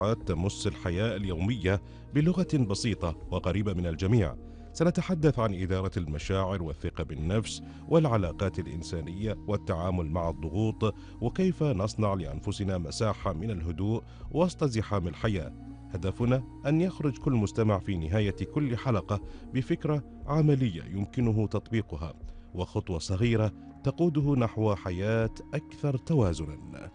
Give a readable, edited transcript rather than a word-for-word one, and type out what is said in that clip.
تمس الحياة اليومية بلغة بسيطة وقريبة من الجميع. سنتحدث عن إدارة المشاعر والثقة بالنفس والعلاقات الإنسانية والتعامل مع الضغوط، وكيف نصنع لأنفسنا مساحة من الهدوء وسط زحام الحياة. هدفنا أن يخرج كل مستمع في نهاية كل حلقة بفكرة عملية يمكنه تطبيقها، وخطوة صغيرة تقوده نحو حياة أكثر توازنا.